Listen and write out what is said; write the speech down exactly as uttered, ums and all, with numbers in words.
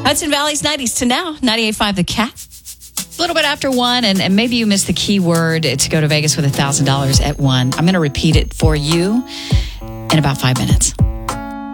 Hudson Valley's nineties to now, ninety-eight point five The Cat. A little bit after one, and, and maybe you missed the key word to go to Vegas with one thousand dollars at one. I'm going to repeat it for you in about five minutes.